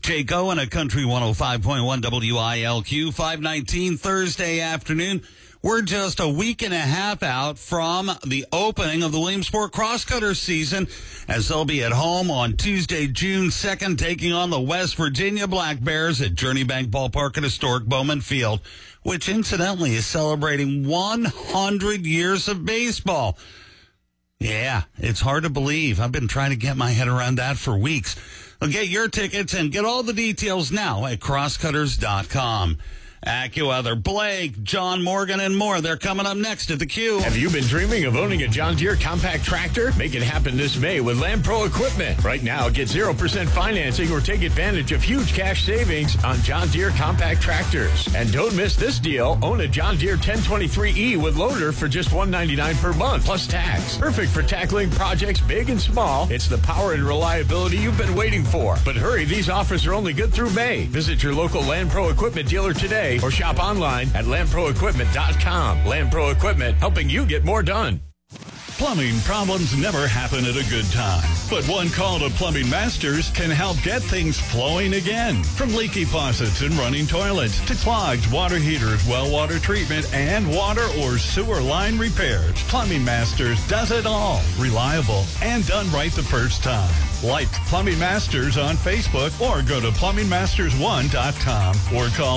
Jake Owen at Country 105.1 WILQ, 519 Thursday afternoon. We're just a week and a half out from the opening of the Williamsport Crosscutters season, as they'll be at home on Tuesday, June 2nd, taking on the West Virginia Black Bears at Journey Bank Ballpark at historic Bowman Field, which incidentally is celebrating 100 years of baseball. Yeah, it's hard to believe. I've been trying to get my head around that for weeks. Well, get your tickets and get all the details now at crosscutters.com. AccuWeather, Blake, John Morgan, and more. They're coming up next at the Q. Have you been dreaming of owning a John Deere compact tractor? Make it happen this May with Land Pro Equipment. Right now, get 0% financing or take advantage of huge cash savings on John Deere compact tractors. And don't miss this deal. Own a John Deere 1023E with loader for just $199 per month, plus tax. Perfect for tackling projects big and small. It's the power and reliability you've been waiting for. But hurry, these offers are only good through May. Visit your local Land Pro Equipment dealer today or shop online at landproequipment.com. Land Pro Equipment, helping you get more done. Plumbing problems never happen at a good time, but one call to Plumbing Masters can help get things flowing again. From leaky faucets and running toilets to clogged water heaters, well water treatment, and water or sewer line repairs, Plumbing Masters does it all. Reliable and done right the first time. Like Plumbing Masters on Facebook or go to plumbingmasters1.com or call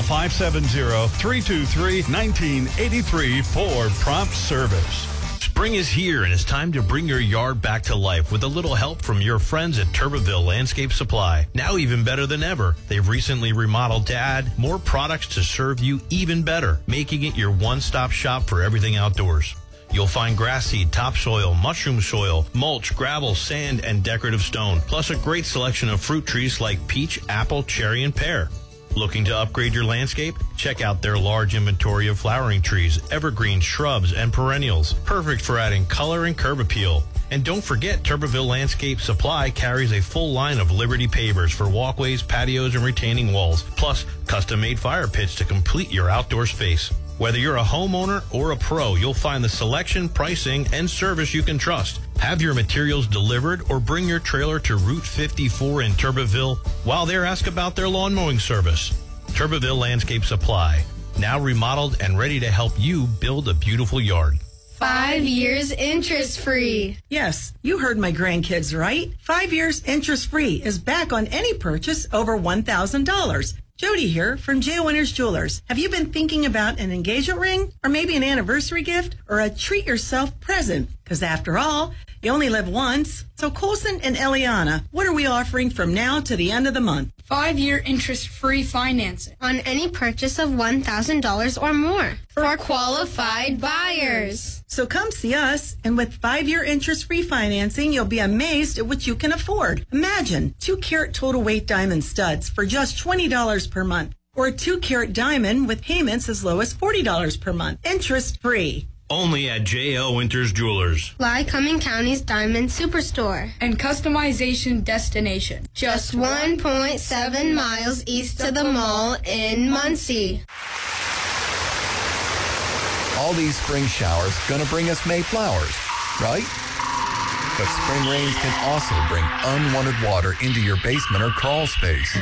570-323-1983 for prompt service. Spring is here, and it's time to bring your yard back to life with a little help from your friends at Turbeville Landscape Supply. Now even better than ever, they've recently remodeled to add more products to serve you even better, making it your one-stop shop for everything outdoors. You'll find grass seed, topsoil, mushroom soil, mulch, gravel, sand, and decorative stone, plus a great selection of fruit trees like peach, apple, cherry, and pear. Looking to upgrade your landscape? Check out their large inventory of flowering trees, evergreen shrubs, and perennials. Perfect for adding color and curb appeal. And don't forget, Turbeville Landscape Supply carries a full line of Liberty pavers for walkways, patios, and retaining walls, plus custom-made fire pits to complete your outdoor space. Whether you're a homeowner or a pro, you'll find the selection, pricing, and service you can trust. Have your materials delivered or bring your trailer to Route 54 in Turbeville. While there, ask about their lawn mowing service. Turbeville Landscape Supply, now remodeled and ready to help you build a beautiful yard. 5 years interest-free. Yes, you heard my grandkids right. 5 years interest-free is back on any purchase over $1,000. Jody here from J. Winters Jewelers. Have you been thinking about an engagement ring or maybe an anniversary gift or a treat-yourself present? Because after all, you only live once. So Colson and Eliana, what are we offering from now to the end of the month? 5-year interest-free financing on any purchase of $1,000 or more for qualified buyers. So come see us, and with 5-year interest-free financing, you'll be amazed at what you can afford. Imagine 2-carat total weight diamond studs for just $20 per month, or a 2-carat diamond with payments as low as $40 per month, interest-free. Only at J.O. Winters Jewelers. Lycoming County's Diamond Superstore and customization destination. Just 1.7 miles east of the mall in Muncie. All these spring showers gonna bring us May flowers, right? But spring rains can also bring unwanted water into your basement or crawl space.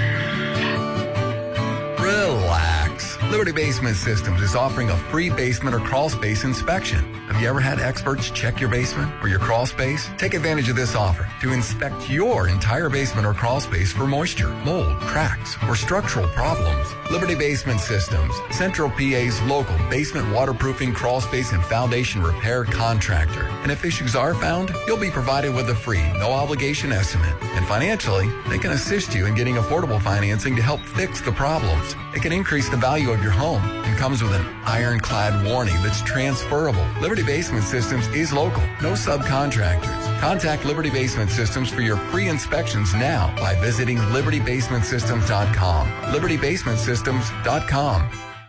Relax. Liberty Basement Systems is offering a free basement or crawl space inspection. Have you ever had experts check your basement or your crawl space? Take advantage of this offer to inspect your entire basement or crawl space for moisture, mold, cracks, or structural problems. Liberty Basement Systems, Central PA's local basement waterproofing, crawl space, and foundation repair contractor. And if issues are found, you'll be provided with a free, no-obligation estimate. And financially, they can assist you in getting affordable financing to help fix the problems. It can increase the value of your home and comes with an ironclad warranty that's transferable. Liberty Basement Systems is local, no subcontractors. Contact Liberty Basement Systems for your free inspections now by visiting libertybasementsystems.com. libertybasementsystems.com.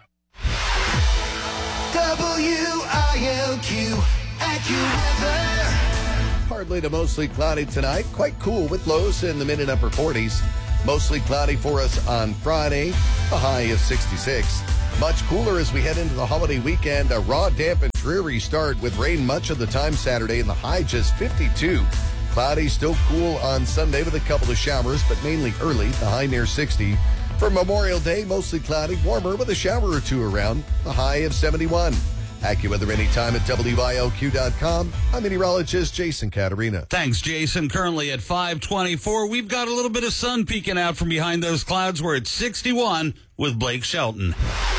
WILQ AccuWeather. Partly to mostly cloudy tonight. Quite cool with lows in the mid and upper 40s. Mostly cloudy for us on Friday, a high of 66. Much cooler as we head into the holiday weekend. A raw, damp, and dreary start with rain much of the time Saturday, and the high just 52. Cloudy, still cool on Sunday with a couple of showers, but mainly early, the high near 60. For Memorial Day, mostly cloudy, warmer with a shower or two around, the high of 71. AccuWeather anytime at WILQ.com. I'm meteorologist Jason Caterina. Thanks, Jason. Currently at 5:24. We've got a little bit of sun peeking out from behind those clouds. We're at 61 with Blake Shelton.